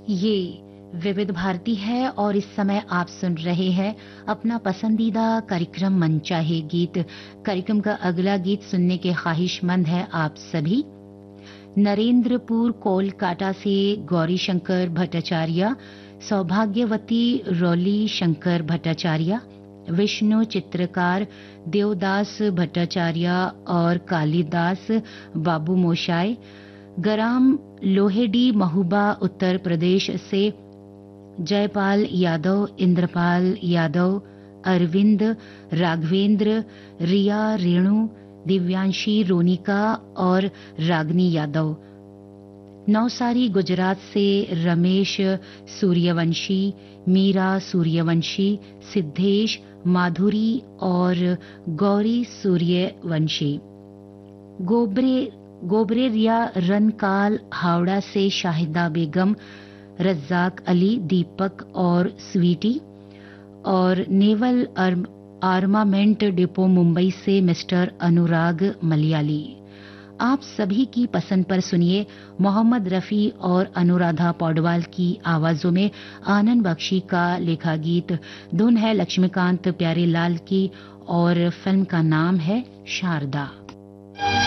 ये विविध भारती है और इस समय आप सुन रहे हैं अपना पसंदीदा कार्यक्रम मन चाहे गीत। कार्यक्रम का अगला गीत सुनने के ख्वाहिशमंद है आप सभी। नरेंद्रपुर कोलकाता से गौरी शंकर भट्टाचार्य, सौभाग्यवती रौली शंकर भट्टाचार्य, विष्णु चित्रकार देवदास भट्टाचार्य और कालिदास बाबू मोशाय, गराम लोहेडी महुबा उत्तर प्रदेश से जयपाल यादव, इंद्रपाल यादव, अरविंद, राघवेंद्र, रिया, रेणु, दिव्यांशी, रोनिका और रागनी यादव। नवसारी गुजरात से रमेश सूर्यवंशी, मीरा सूर्यवंशी, सिद्धेश, माधुरी और गौरी सूर्यवंशी। गोबरेरिया रनकाल हावड़ा से शाहिदा बेगम, रज्जाक अली, दीपक और स्वीटी। और नेवल आर्मामेंट डिपो मुंबई से मिस्टर अनुराग मलयाली। आप सभी की पसंद पर सुनिए मोहम्मद रफी और अनुराधा पौडवाल की आवाजों में आनंद बख्शी का लिखा गीत। धुन है लक्ष्मीकांत प्यारेलाल की और फिल्म का नाम है शारदा।